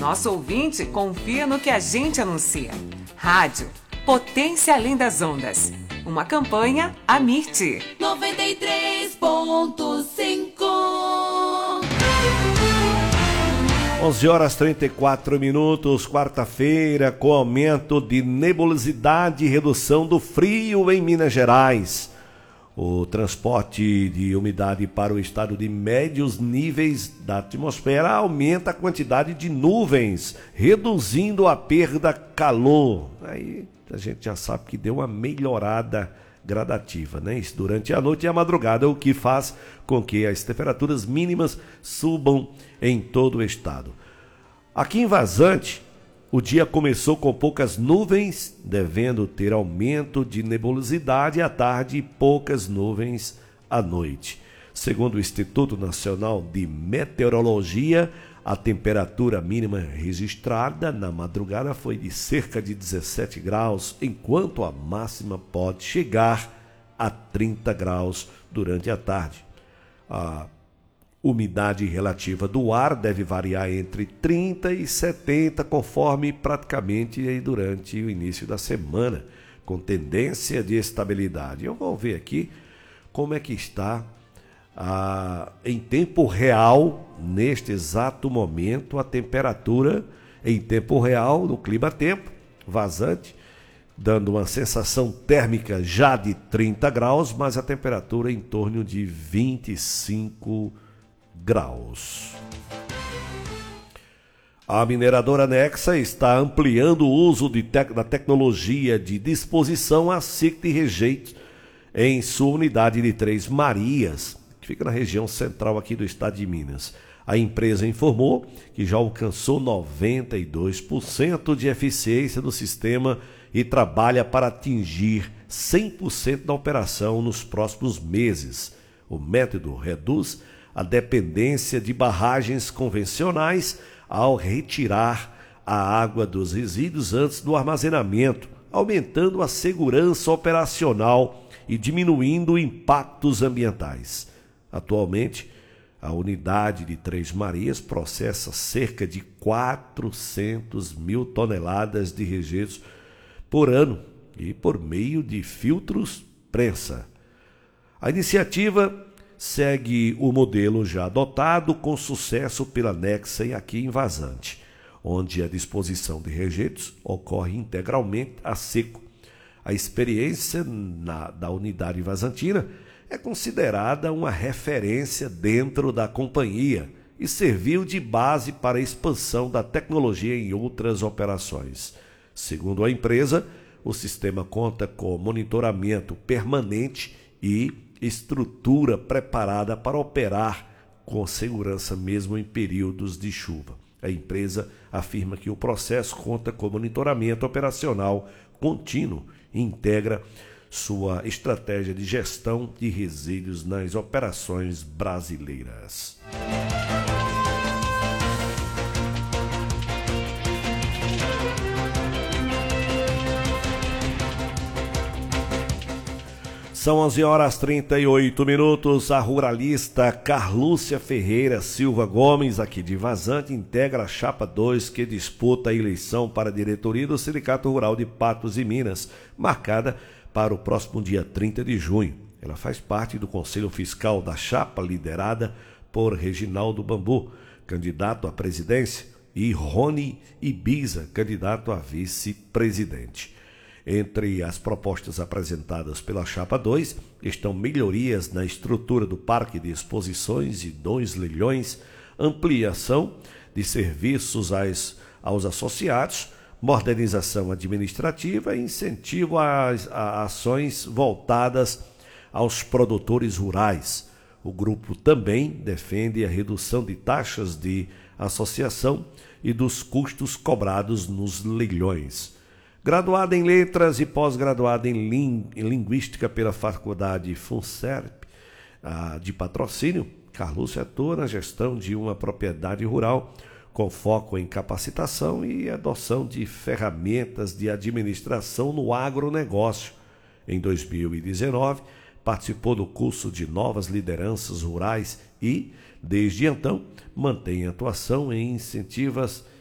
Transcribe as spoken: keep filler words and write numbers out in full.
Nosso ouvinte confia no que a gente anuncia. Rádio Potência Além das Ondas. Uma campanha Amit. noventa e três ponto cinco. onze horas e trinta e quatro minutos, quarta-feira, com aumento de nebulosidade e redução do frio em Minas Gerais. O transporte de umidade para o estado de médios níveis da atmosfera aumenta a quantidade de nuvens, reduzindo a perda calor. Aí a gente já sabe que deu uma melhorada gradativa, né? Isso durante a noite e a madrugada, o que faz com que as temperaturas mínimas subam em todo o estado. Aqui em Vazante, o dia começou com poucas nuvens, devendo ter aumento de nebulosidade à tarde e poucas nuvens à noite. Segundo o Instituto Nacional de Meteorologia, a temperatura mínima registrada na madrugada foi de cerca de dezessete graus, enquanto a máxima pode chegar a trinta graus durante a tarde. A umidade relativa do ar deve variar entre trinta e setenta, conforme praticamente aí durante o início da semana, com tendência de estabilidade. Eu vou ver aqui como é que está ah, em tempo real, neste exato momento, a temperatura em tempo real, no clima-tempo, Vazante, dando uma sensação térmica já de trinta graus, mas a temperatura em torno de vinte e cinco graus. A mineradora Nexa está ampliando o uso de tec- da tecnologia de disposição a ciclo de rejeitos em sua unidade de Três Marias, que fica na região central aqui do estado de Minas. A empresa informou que já alcançou noventa e dois por cento de eficiência do sistema e trabalha para atingir cem por cento da operação nos próximos meses. O método reduz a dependência de barragens convencionais ao retirar a água dos resíduos antes do armazenamento, aumentando a segurança operacional e diminuindo impactos ambientais. Atualmente, a unidade de Três Marias processa cerca de quatrocentas mil toneladas de rejeitos por ano e por meio de filtros prensa. A iniciativa segue o modelo já adotado com sucesso pela Nexa e aqui em Vazante, onde a disposição de rejeitos ocorre integralmente a seco. A experiência na, da unidade vazantina é considerada uma referência dentro da companhia e serviu de base para a expansão da tecnologia em outras operações. Segundo a empresa, o sistema conta com monitoramento permanente e estrutura preparada para operar com segurança mesmo em períodos de chuva. A empresa afirma que o processo conta com monitoramento operacional contínuo e integra sua estratégia de gestão de resíduos nas operações brasileiras. São onze horas e trinta e oito minutos. A ruralista Carlúcia Ferreira Silva Gomes, aqui de Vazante, integra a Chapa dois, que disputa a eleição para a diretoria do Sindicato Rural de Patos e Minas, marcada para o próximo dia trinta de junho. Ela faz parte do Conselho Fiscal da Chapa, liderada por Reginaldo Bambu, candidato à presidência, e Rony Ibiza, candidato a vice-presidente. Entre as propostas apresentadas pela Chapa dois estão melhorias na estrutura do Parque de Exposições e dois leilões, ampliação de serviços às, aos associados, modernização administrativa e incentivo às, a ações voltadas aos produtores rurais. O grupo também defende a redução de taxas de associação e dos custos cobrados nos leilões. Graduada em Letras e pós-graduada em, ling- em Linguística pela Faculdade FUNSERP ah, de Patrocínio, Carlúcia atua na gestão de uma propriedade rural com foco em capacitação e adoção de ferramentas de administração no agronegócio. Em dois mil e dezenove, participou do curso de Novas Lideranças Rurais e, desde então, mantém atuação em incentivas